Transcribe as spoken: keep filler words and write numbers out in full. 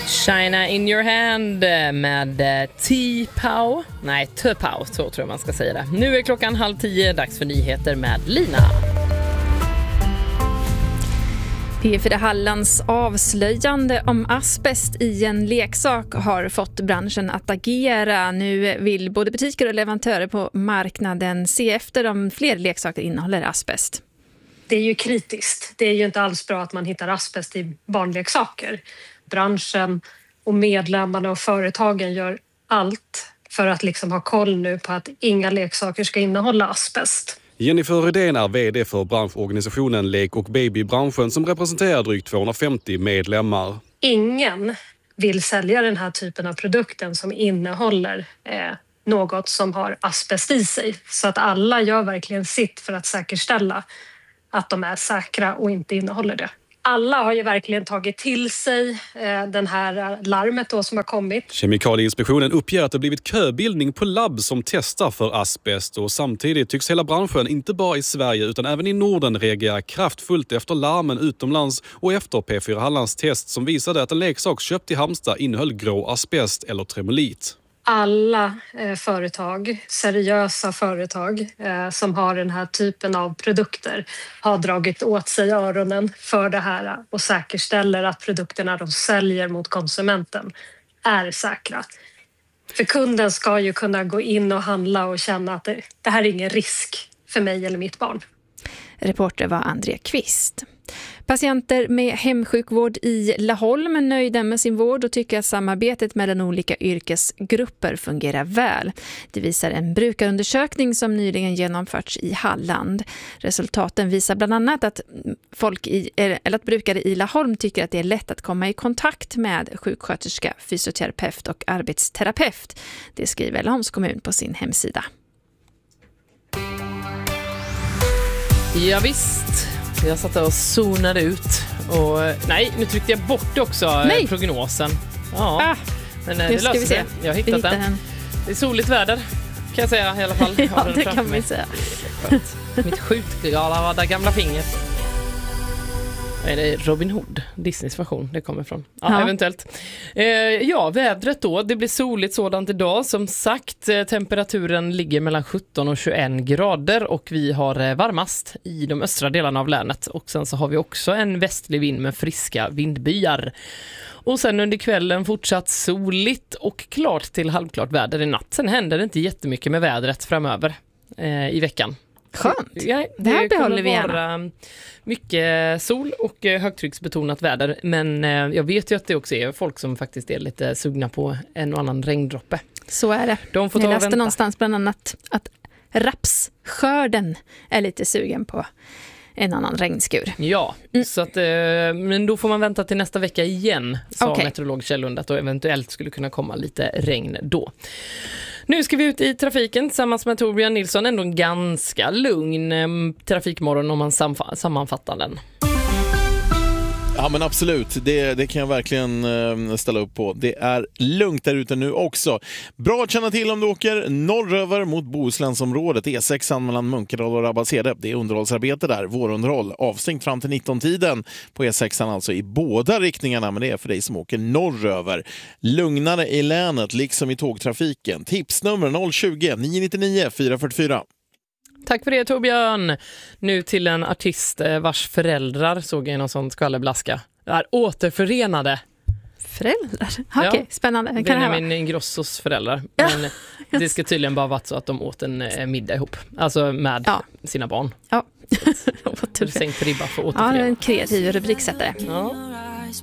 China in your hand med T-Pow. Nej, T-Pow, så tror jag man ska säga det. Nu är klockan halv tio, dags för nyheter med Lina. P fyra Hallands avslöjande om asbest i en leksak har fått branschen att agera. Nu vill både butiker och leverantörer på marknaden se efter om fler leksaker innehåller asbest. Det är ju kritiskt. Det är ju inte alls bra att man hittar asbest i barnleksaker. Branschen och medlemmarna och företagen gör allt för att liksom ha koll nu på att inga leksaker ska innehålla asbest. Jennifer Rydén är vd för branschorganisationen Lek- och babybranschen som representerar drygt tvåhundrafemtio medlemmar. Ingen vill sälja den här typen av produkten som innehåller eh, något som har asbest i sig. Så att alla gör verkligen sitt för att säkerställa att de är säkra och inte innehåller det. Alla har ju verkligen tagit till sig eh, den här larmet då som har kommit. Kemikalieinspektionen uppger att det blivit köbildning på labb som testar för asbest och samtidigt tycks hela branschen, inte bara i Sverige utan även i Norden, reagera kraftfullt efter larmen utomlands och efter P fyra Hallands test som visade att en leksak köpt i Halmstad innehöll grå asbest eller tremolit. Alla eh, företag, seriösa företag eh, som har den här typen av produkter har dragit åt sig öronen för det här och säkerställer att produkterna de säljer mot konsumenten är säkra. För kunden ska ju kunna gå in och handla och känna att det, det här är ingen risk för mig eller mitt barn. Reporter var Andrea Kvist. Patienter med hemsjukvård i Laholm är nöjda med sin vård och tycker att samarbetet mellan olika yrkesgrupper fungerar väl. Det visar en brukarundersökning som nyligen genomförts i Halland. Resultaten visar bland annat att, folk i, eller att brukare i Laholm tycker att det är lätt att komma i kontakt med sjuksköterska, fysioterapeut och arbetsterapeut. Det skriver Laholms kommun på sin hemsida. Ja visst, jag satt och zonade ut och nej, nu tryckte jag bort också nej. prognosen. Ja, ah, men det löser vi se. Jag har hittat den. den. Det är soligt väder kan jag säga i alla fall. Ja, det kan vi säga. Mitt skjutglada gamla finger. Är det Robin Hood, Disneys version det kommer från? Ja, ja. Eventuellt. Eh, ja, vädret då. Det blir soligt sådant idag. Som sagt, eh, temperaturen ligger mellan sjutton och tjugoen grader och vi har eh, varmast i de östra delarna av länet. Och sen så har vi också en västlig vind med friska vindbyar. Och sen under kvällen fortsatt soligt och klart till halvklart väder i natt. Sen händer det inte jättemycket med vädret framöver eh, i veckan. Skönt. Ja, det, det här behåller vi gärna. Mycket sol och högtrycksbetonat väder. Men jag vet ju att det också är folk som faktiskt är lite sugna på en och annan regndroppe. Så är det. De får ta Jag läste vänta. någonstans bland annat att rapsskörden är lite sugen på en annan regnskur. Ja, mm. så att, men då får man vänta till nästa vecka igen, sa okay. meteorolog Kjellund, att då eventuellt skulle kunna komma lite regn då. Nu ska vi ut i trafiken tillsammans med Torbjörn Nilsson. Ändå en ganska lugn eh, trafikmorgon om man samf- sammanfattar den. Ja men absolut, det, det kan jag verkligen eh, ställa upp på. Det är lugnt där ute nu också. Bra att känna till om du åker norröver mot Bohuslänsområdet. E sex mellan Munkedal och Rabbalshede. Det är underhållsarbete där, vårunderhåll. Avstängt fram till nitton-tiden på E sex alltså i båda riktningarna. Men det är för dig som åker norröver. Lugnare i länet liksom i tågtrafiken. Tipsnummer noll tjugo, nio nittionio, fyra fyrtiofyra. Tack för det Torbjörn. Nu till en artist vars föräldrar, såg jag i någon sån skvallerblaska, är återförenade. Föräldrar? Okej, okay, ja, spännande. Det är min Ingrossos föräldrar. Ja, men yes. Det ska tydligen bara vara så att de åt en middag ihop. Alltså med ja. sina barn. Ja. Du sänkt ribba för återförening. Ja, en kreativ rubriksättare. Ja.